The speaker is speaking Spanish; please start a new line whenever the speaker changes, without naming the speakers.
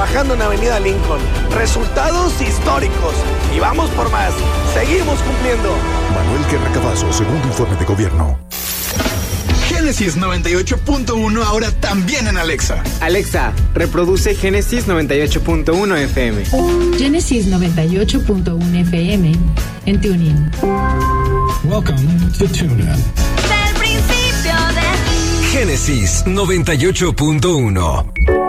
trabajando en Avenida Lincoln. Resultados históricos. Y vamos por más. Seguimos cumpliendo.
Manuel Guerra Cavazo, segundo informe de gobierno.
Génesis 98.1 ahora también en Alexa.
Alexa, reproduce Génesis 98.1 FM.
Génesis 98.1 FM en TuneIn.
Welcome to TuneIn.
Del principio de
Génesis 98.1.